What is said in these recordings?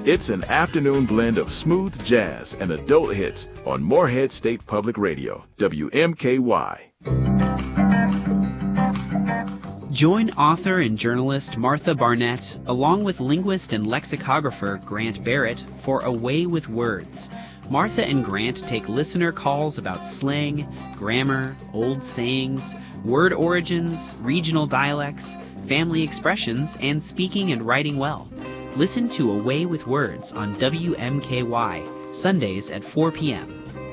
It's an afternoon blend of smooth jazz and adult hits on Morehead State Public Radio, WMKY. Join author and journalist Martha Barnett, along with linguist and lexicographer Grant Barrett, for A Way with Words. Martha and Grant take listener calls about slang, grammar, old sayings, word origins, regional dialects, family expressions, and speaking and writing well. Listen to A Way with Words on WMKY, Sundays at 4 p.m.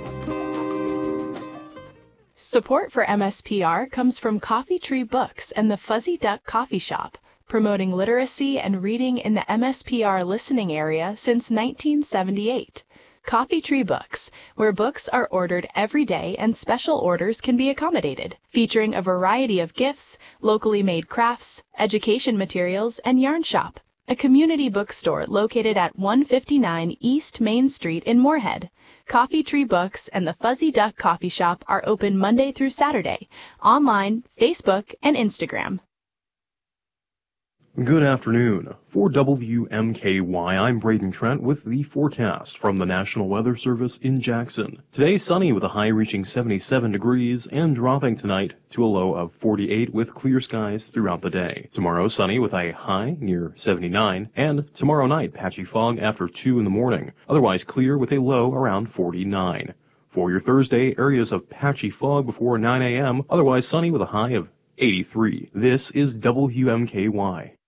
Support for MSPR comes from Coffee Tree Books and the Fuzzy Duck Coffee Shop, promoting literacy and reading in the MSPR listening area since 1978. Coffee Tree Books, where books are ordered every day and special orders can be accommodated, featuring a variety of gifts, locally made crafts, education materials, and yarn shop. A community bookstore located at 159 East Main Street in Morehead. Coffee Tree Books and the Fuzzy Duck Coffee Shop are open Monday through Saturday, online, Facebook, and Instagram. Good afternoon. For WMKY, I'm Braden Trent with the forecast from the National Weather Service in Jackson. Today, sunny with a high reaching 77 degrees and dropping tonight to a low of 48 with clear skies throughout the day. Tomorrow, sunny with a high near 79, and tomorrow night, patchy fog after 2 in the morning. Otherwise clear with a low around 49. For your Thursday, areas of patchy fog before 9 a.m., otherwise sunny with a high of 83. This is WMKY.